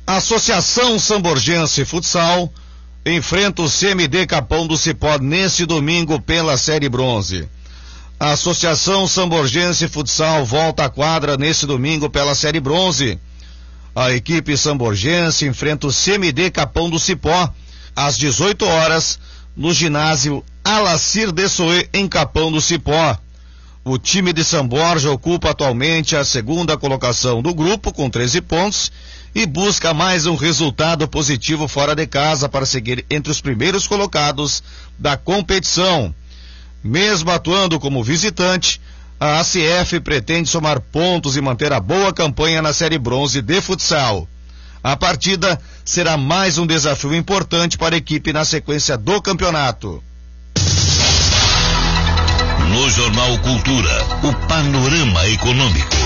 A Associação Samborgense Futsal enfrenta o CMD Capão do Cipó neste domingo pela Série Bronze. A Associação Samborgense Futsal volta à quadra neste domingo pela Série Bronze. A equipe samborgense enfrenta o CMD Capão do Cipó às 18 horas no ginásio Alacir de Soê em Capão do Cipó. O time de São Borja ocupa atualmente a segunda colocação do grupo com 13 pontos e busca mais um resultado positivo fora de casa para seguir entre os primeiros colocados da competição. Mesmo atuando como visitante, a ACF pretende somar pontos e manter a boa campanha na Série Bronze de futsal. A partida será mais um desafio importante para a equipe na sequência do campeonato. No Jornal Cultura, o panorama econômico.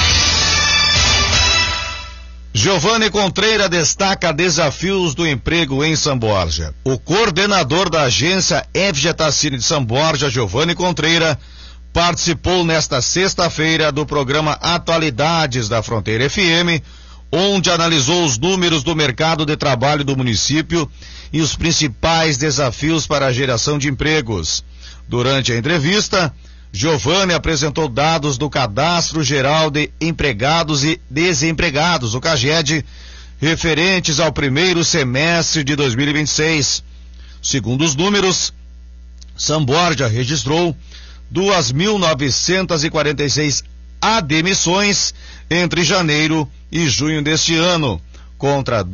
Giovanni Contreira destaca desafios do emprego em São Borja. O coordenador da agência FGTACine de São Borja, Giovanni Contreira, participou nesta sexta-feira do programa Atualidades da Fronteira FM, onde analisou os números do mercado de trabalho do município e os principais desafios para a geração de empregos. Durante a entrevista, Giovanni apresentou dados do Cadastro Geral de Empregados e Desempregados, o CAGED, referentes ao primeiro semestre de 2026. Segundo os números, São Borja registrou 2.946 admissões entre janeiro e junho deste ano, contra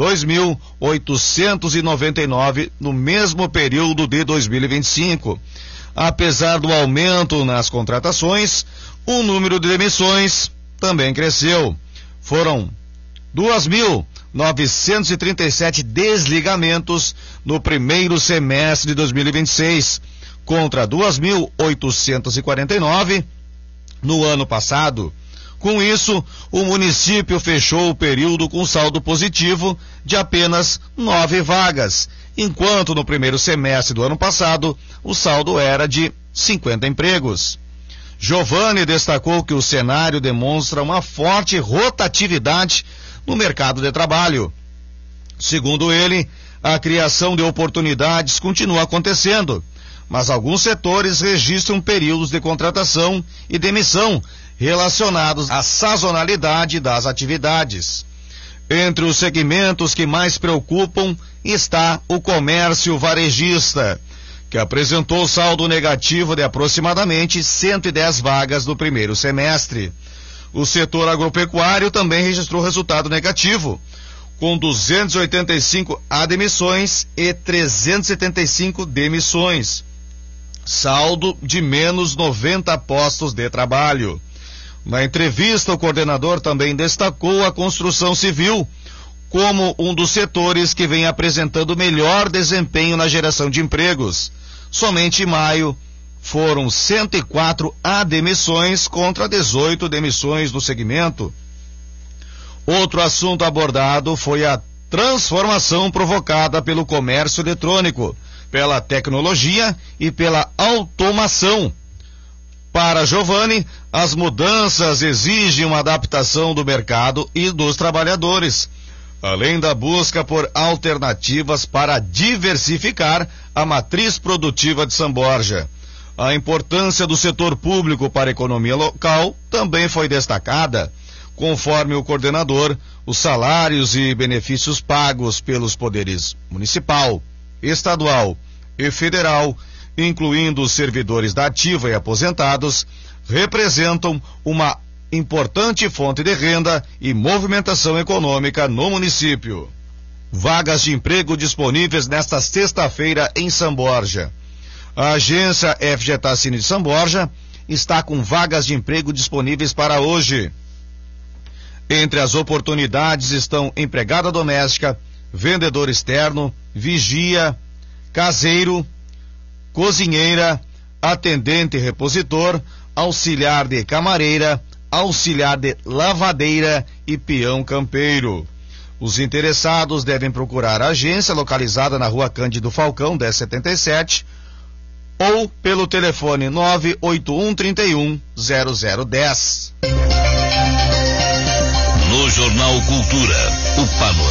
2.899 no mesmo período de 2025. Apesar do aumento nas contratações, o número de demissões também cresceu. Foram 2.937 desligamentos no primeiro semestre de 2026, contra 2.849 no ano passado. Com isso, o município fechou o período com saldo positivo de apenas 9 vagas, enquanto no primeiro semestre do ano passado o saldo era de 50 empregos. Giovanni destacou que o cenário demonstra uma forte rotatividade no mercado de trabalho. Segundo ele, a criação de oportunidades continua acontecendo, mas alguns setores registram períodos de contratação e demissão relacionados à sazonalidade das atividades. Entre os segmentos que mais preocupam está o comércio varejista, que apresentou saldo negativo de aproximadamente 110 vagas no primeiro semestre. O setor agropecuário também registrou resultado negativo, com 285 admissões e 375 demissões, saldo de menos 90 postos de trabalho. Na entrevista, o coordenador também destacou a construção civil como um dos setores que vem apresentando melhor desempenho na geração de empregos. Somente em maio foram 104 admissões contra 18 demissões no segmento. Outro assunto abordado foi a transformação provocada pelo comércio eletrônico, pela tecnologia e pela automação. Para Giovanni, as mudanças exigem uma adaptação do mercado e dos trabalhadores, além da busca por alternativas para diversificar a matriz produtiva de São Borja. A importância do setor público para a economia local também foi destacada. Conforme o coordenador, os salários e benefícios pagos pelos poderes municipal, estadual e federal, incluindo os servidores da ativa e aposentados, representam uma importante fonte de renda e movimentação econômica no município. Vagas de emprego disponíveis nesta sexta-feira em São Borja. A agência FGTACine de São Borja está com vagas de emprego disponíveis para hoje. Entre as oportunidades estão empregada doméstica, vendedor externo, vigia, caseiro, cozinheira, atendente repositor, auxiliar de camareira, auxiliar de lavadeira e peão campeiro. Os interessados devem procurar a agência localizada na Rua Cândido Falcão, 1077, ou pelo telefone 981310010. No Jornal Cultura, o panorama